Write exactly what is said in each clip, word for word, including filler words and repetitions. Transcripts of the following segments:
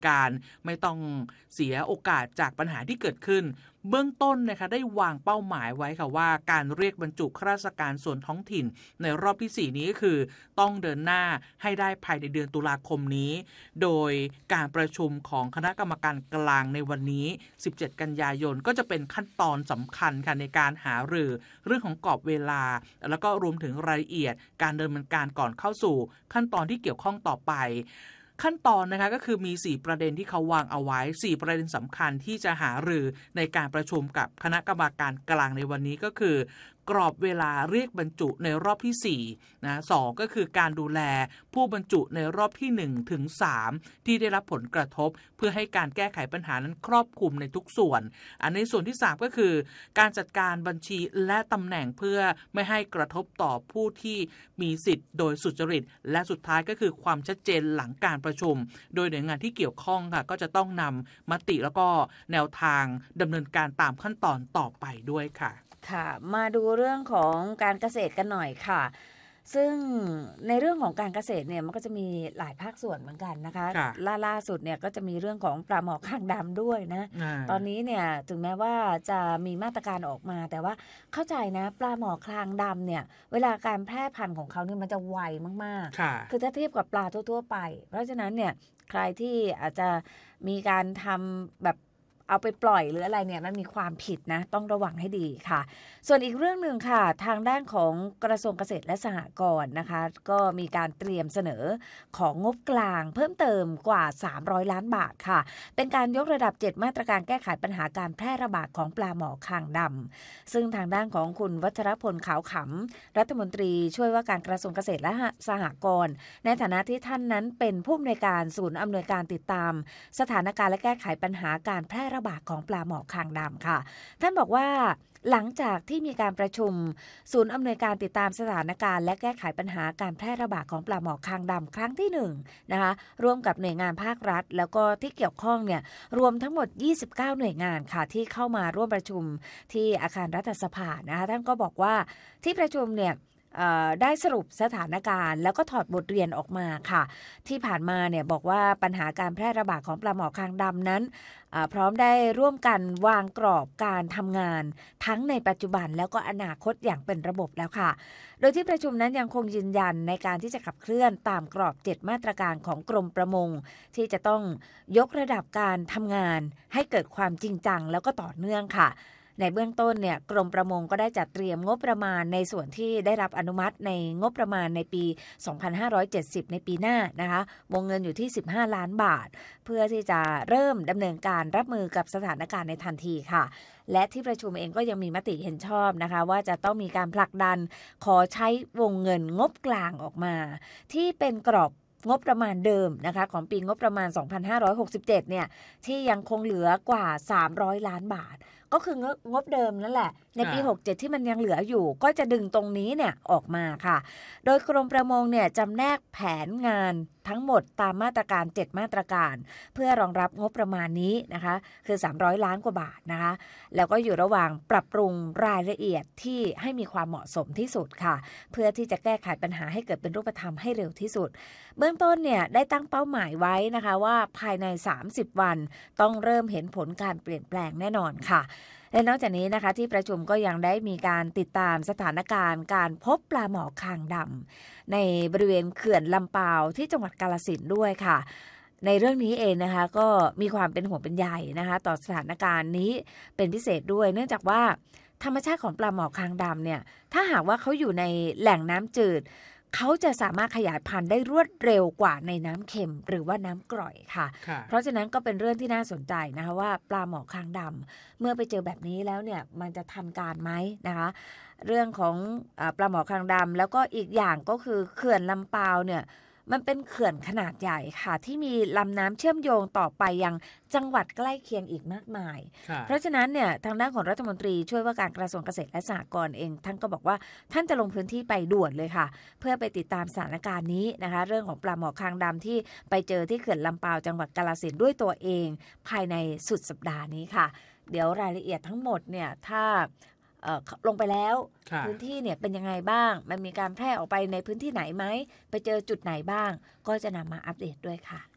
การไม่ต้องเสียโอกาสจากปัญหาที่เกิดขึ้นเบื้องต้นนะคะได้วางเป้าหมายไว้ค่ะว่าการเรียกบรรจุข้าราชการส่วนท้องถิ่นในรอบที่สี่นี้ก็คือต้องเดินหน้าให้ได้ภายในเดือนตุลาคมนี้โดยการประชุมของคณะกรรมการกลางในวันนี้สิบเจ็ดกันยายนก็จะเป็นขั้นตอนสำคัญค่ะในการหารือเรื่องของกรอบเวลาแล้วก็รวมถึงรายละเอียดการดำเนินการก่อนเข้าสู่ขั้นตอนที่เกี่ยวข้องต่อไปขั้นตอนนะคะก็คือมีสี่ประเด็นที่เขาวางเอาไว้สี่ประเด็นสำคัญที่จะหารือในการประชุมกับคณะกรรมการกลางในวันนี้ก็คือกรอบเวลาเรียกบรรจุในรอบที่สี่นะสองก็คือการดูแลผู้บรรจุในรอบที่หนึ่งถึงสามที่ได้รับผลกระทบเพื่อให้การแก้ไขปัญหานั้นครอบคลุมในทุกส่วนอันในส่วนที่สามก็คือการจัดการบัญชีและตำแหน่งเพื่อไม่ให้กระทบต่อผู้ที่มีสิทธิ์โดยสุจริตและสุดท้ายก็คือความชัดเจนหลังการประชุมโดยหน่วยงานที่เกี่ยวข้องค่ะก็จะต้องนำมติแล้วก็แนวทางดำเนินการตามขั้นตอนต่อไปด้วยค่ะค่ะมาดูเรื่องของการเกษตรกันหน่อยค่ะซึ่งในเรื่องของการเกษตรเนี่ยมันก็จะมีหลายภาคส่วนเหมือนกันนะคะล่าล่าสุดเนี่ยก็จะมีเรื่องของปลาหมอคางดำด้วยนะตอนนี้เนี่ยถึงแม้ว่าจะมีมาตรการออกมาแต่ว่าเข้าใจนะปลาหมอคางดำเนี่ยเวลาการแพร่พันธุ์ของเขาเนี่ยมันจะไวมากๆคือถ้าเทียบกับปลาทั่วๆไปเพราะฉะนั้นเนี่ยใครที่อาจจะมีการทำแบบเอาไปปล่อยหรืออะไรเนี่ยมันมีความผิดนะต้องระวังให้ดีค่ะส่วนอีกเรื่องหนึ่งค่ะทางด้านของกระทรวงเกษตรและสหกรณ์นะคะก็มีการเตรียมเสนอของงบกลางเพิ่มเติมกว่าสามร้อยล้านบาทค่ะเป็นการยกระดับเจ็ดมาตรการแก้ไขปัญหาการแพร่ระบาดของปลาหมอคางดำซึ่งทางด้านของคุณวัชรพลขาวขำรัฐมนตรีช่วยว่าการกระทรวงเกษตรและสหกรณ์ในฐานะที่ท่านนั้นเป็นผู้อำนวยการศูนย์อำนวยการติดตามสถานการณ์และแก้ไขปัญหาการแพร่ระบาดของปลาหมอคางดำค่ะท่านบอกว่าหลังจากที่มีการประชุมศูนย์อำนวยการติดตามสถานการณ์และแก้ไขปัญหาการแพร่ระบาดของปลาหมอคางดำครั้งที่หนึ่งนะคะร่วมกับหน่วยงานภาครัฐแล้วก็ที่เกี่ยวข้องเนี่ยรวมทั้งหมดยี่สิบเก้าหน่วยงานค่ะที่เข้ามาร่วมประชุมที่อาคารรัฐสภานะคะท่านก็บอกว่าที่ประชุมเนี่ยได้สรุปสถานการณ์แล้วก็ถอดบทเรียนออกมาค่ะที่ผ่านมาเนี่ยบอกว่าปัญหาการแพร่ระบาดของปลาหมอคางดำนั้นพร้อมได้ร่วมกันวางกรอบการทำงานทั้งในปัจจุบันแล้วก็อนาคตอย่างเป็นระบบแล้วค่ะโดยที่ประชุมนั้นยังคงยืนยันในการที่จะขับเคลื่อนตามกรอบเจ็ดมาตรการของกรมประมงที่จะต้องยกระดับการทำงานให้เกิดความจริงจังแล้วก็ต่อเนื่องค่ะในเบื้องต้นเนี่ยกรมประมงก็ได้จัดเตรียมงบประมาณในส่วนที่ได้รับอนุมัติในงบประมาณในปีสองพันห้าร้อยเจ็ดสิบในปีหน้านะคะวงเงินอยู่ที่สิบห้าล้านบาทเพื่อที่จะเริ่มดำเนินการรับมือกับสถานการณ์ในทันทีค่ะและที่ประชุมเองก็ยังมีมติเห็นชอบนะคะว่าจะต้องมีการผลักดันขอใช้วงเงินงบกลางออกมาที่เป็นกรอบงบประมาณเดิมนะคะของปีงบประมาณสองพันห้าร้อยหกสิบเจ็ดเนี่ยที่ยังคงเหลือกว่าสามร้อยล้านบาทก็คืองบเดิมนั่นแหละในปีหกสิบเจ็ดที่มันยังเหลืออยู่ก็จะดึงตรงนี้เนี่ยออกมาค่ะโดยกรมประมงเนี่ยจำแนกแผนงานทั้งหมดตามมาตรการเจ็ดมาตรการเพื่อรองรับงบประมาณนี้นะคะคือสามร้อยล้านกว่าบาทนะคะแล้วก็อยู่ระหว่างปรับปรุงรายละเอียดที่ให้มีความเหมาะสมที่สุดค่ะเพื่อที่จะแก้ไขปัญหาให้เกิดเป็นรูปธรรมให้เร็วที่สุดเบื้องต้นเนี่ยได้ตั้งเป้าหมายไว้นะคะว่าภายในสามสิบวันต้องเริ่มเห็นผลการเปลี่ยนแปลงแน่นอนค่ะและนอกจากนี้นะคะที่ประชุมก็ยังได้มีการติดตามสถานการณ์การพบปลาหมอคางดำในบริเวณเขื่อนลำปาวที่จังหวัดกาฬสินธุ์ด้วยค่ะในเรื่องนี้เองนะคะก็มีความเป็นห่วงเป็นใยนะคะต่อสถานการณ์นี้เป็นพิเศษด้วยเนื่องจากว่าธรรมชาติของปลาหมอคางดำเนี่ยถ้าหากว่าเขาอยู่ในแหล่งน้ำจืดเขาจะสามารถขยายพันธุ์ได้รวดเร็วกว่าในน้ำเค็มหรือว่าน้ำกร่อยค่ะเพราะฉะนั้นก็เป็นเรื่องที่น่าสนใจนะคะว่าปลาหมอคางดำเมื่อไปเจอแบบนี้แล้วเนี่ยมันจะทันการไหมนะคะเรื่องของปลาหมอคางดำแล้วก็อีกอย่างก็คือเขื่อนลำปาวเนี่ยมันเป็นเขื่อนขนาดใหญ่ค่ะที่มีลำน้ำเชื่อมโยงต่อไปยังจังหวัดใกล้เคียงอีกมากมายเพราะฉะนั้นเนี่ยทางด้านของรัฐมนตรีช่วยว่าการกระทรวงเกษตรและสหกรณ์เองท่านก็บอกว่าท่านจะลงพื้นที่ไปด่วนเลยค่ะเพื่อไปติดตามสถานการณ์นี้นะคะเรื่องของปลาหมอคางดำที่ไปเจอที่เขื่อนลำปาวจังหวัดกาฬสินธุ์ด้วยตัวเองภายในสุดสัปดาห์นี้ค่ะเดี๋ยวรายละเอียดทั้งหมดเนี่ยถ้าลงไปแล้วพื้นที่เนี่ยเป็นยังไงบ้างมันมีการแพร่ออกไปในพื้นที่ไหนไหมไปเจอจุดไหนบ้างก็จะนำมาอัปเดตด้วยค่ะ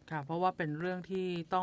ค่ะเพราะว่าเป็นเรื่องที่ต้อง